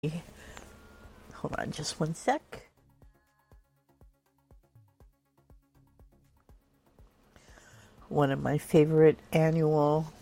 Hold on just one sec. One of my favorite annual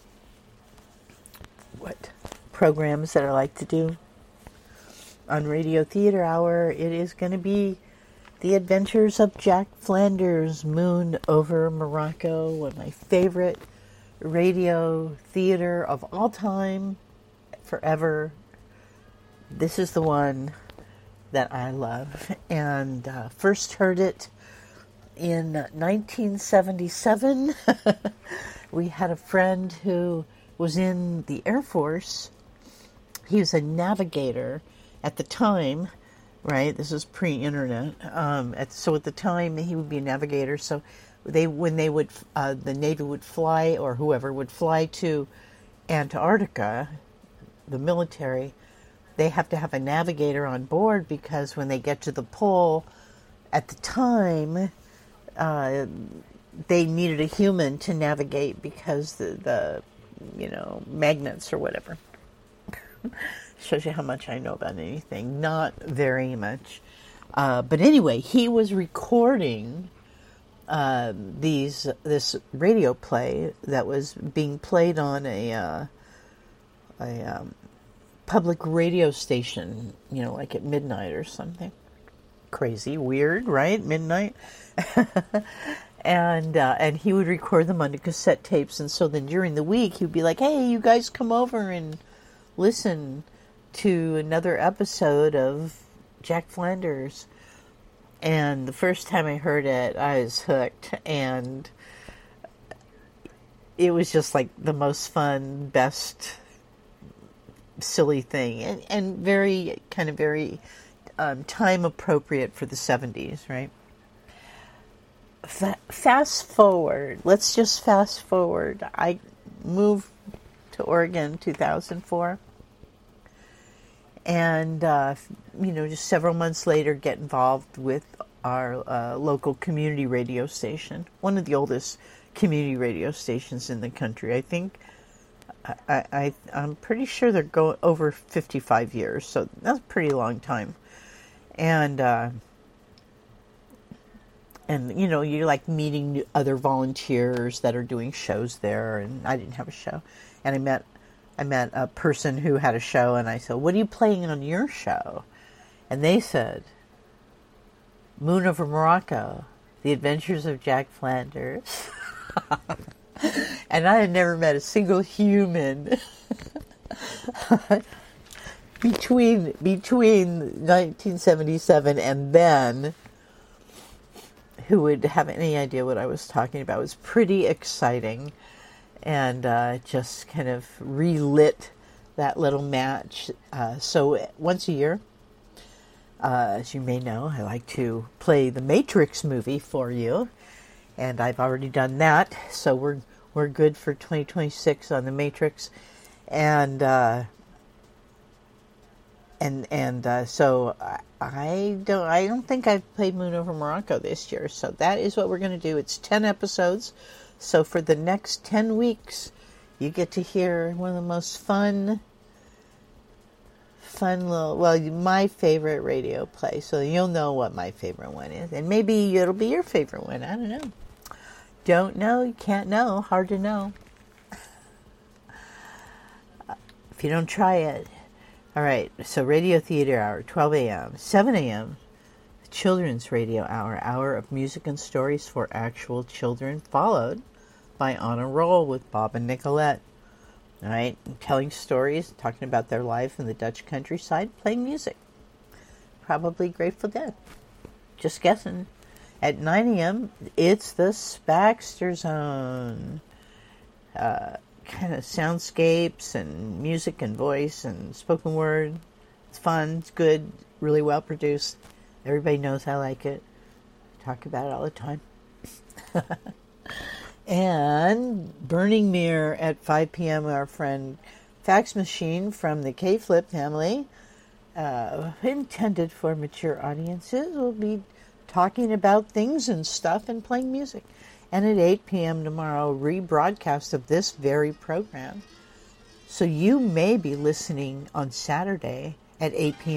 programs that I like to do on Radio Theater Hour, it is going to be The Adventures of Jack Flanders, Moon over Morocco, one of my favorite radio theater of all time, forever. This is the one that I love, and first heard it in 1977. We had a friend who was in the Air Force. He was a navigator at the time, right? This is pre-internet. So at the time, he would be a navigator. So when they would, the Navy would fly, or whoever would fly to Antarctica, the military, they have to have a navigator on board, because when they get to the pole, at the time, they needed a human to navigate because the magnets or whatever. Shows you how much I know about anything. Not very much. But anyway, he was recording this radio play that was being played on a public radio station, like at midnight or something. Crazy, weird, right? Midnight. And he would record them onto cassette tapes, and so then during the week he'd be like, "Hey, you guys come over and listen to another episode of Jack Flanders." And the first time I heard it, I was hooked, and it was just like the most fun, best, silly thing, and very time appropriate for the 70s, right? Fast forward. Let's just fast forward. I moved to Oregon 2004, and just several months later, get involved with our local community radio station, one of the oldest community radio stations in the country. I think I'm pretty sure they're going over 55 years, so that's a pretty long time. And you're like meeting other volunteers that are doing shows there, and I didn't have a show. And I met a person who had a show, and I said, "What are you playing on your show?" And they said, "Moon over Morocco, The Adventures of Jack Flanders." And I had never met a single human between 1977 and then who would have any idea what I was talking about. It was pretty exciting, and just kind of relit that little match. So once a year, as you may know, I like to play the Matrix movie for you, and I've already done that. So we're good for 2026 on the Matrix, and so I don't think I've played Moon over Morocco this year. So that is what we're going to do. It's 10 episodes. So for the next 10 weeks, you get to hear one of the most fun my favorite radio play. So you'll know what my favorite one is. And maybe it'll be your favorite one. I don't know. Don't know. You can't know. Hard to know. If you don't try it. All right, so Radio Theater Hour, 12 a.m., 7 a.m., Children's Radio Hour, hour of music and stories for actual children, followed by On a Roll with Bob and Nicolette. All right, telling stories, talking about their life in the Dutch countryside, playing music. Probably Grateful Dead. Just guessing. At 9 a.m., it's the Spaxter Zone. Kind of soundscapes and music and voice and spoken word. It's fun. It's good. Really well produced. Everybody knows I like it. Talk about it all the time. And Burning Mirror at 5 p.m. Our friend Fax Machine from the K-Flip family, intended for mature audiences, will be talking about things and stuff and playing music. And at 8 p.m. tomorrow, rebroadcast of this very program. So you may be listening on Saturday at 8 p.m.